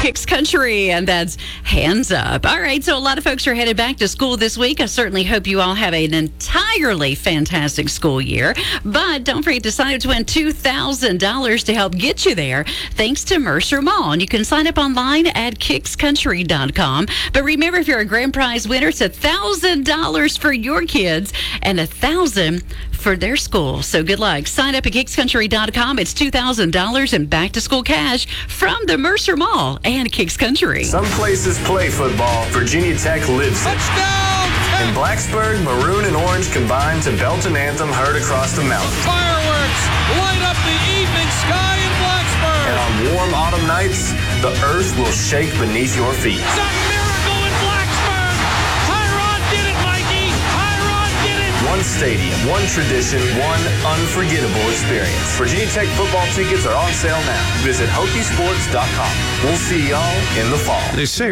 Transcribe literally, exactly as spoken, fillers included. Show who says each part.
Speaker 1: Kicks Country, and that's Hands Up. All right, so a lot of folks are headed back to school this week. I certainly hope you all have an entirely fantastic school year. But don't forget to sign up to win two thousand dollars to help get you there, thanks to Mercer Mall. And you can sign up online at kicks country dot com. But remember, if you're a grand prize winner, it's one thousand dollars for your kids and one thousand dollars for their school. So good luck. Sign up at kicks country dot com. It's two thousand dollars in back-to-school cash from the Mercer Mall and Kicks Country.
Speaker 2: Some places play football. Virginia Tech lives it.
Speaker 3: Touchdown!
Speaker 2: In Blacksburg, maroon and orange combine to belt an anthem heard across the mountain.
Speaker 3: Fireworks light up the evening sky in Blacksburg.
Speaker 2: And on warm autumn nights, the earth will shake beneath your feet.
Speaker 3: It's a miracle in Blacksburg. Tyron did it, Mikey. Tyron did it.
Speaker 2: One stadium, one tradition, one unforgettable experience. Virginia Tech football tickets are on sale now. Visit Hokie Sports dot com. We'll see y'all in the fall.
Speaker 4: They say